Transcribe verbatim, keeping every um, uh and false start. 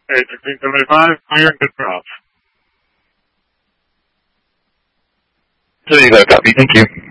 Okay, sixteen seventy-five, clear and good for off. There you go, copy. Thank you.